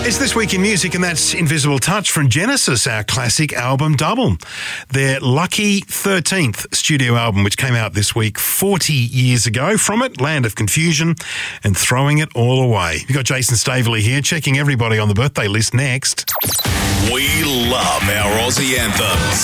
It's This Week in Music, and that's Invisible Touch from Genesis, our classic album double. Their Lucky 13th studio album, which came out this week 40 years ago. From it, Land of Confusion and Throwing It All Away. You've got Jason Staveley here, checking everybody on the birthday list next. We love our Aussie anthems.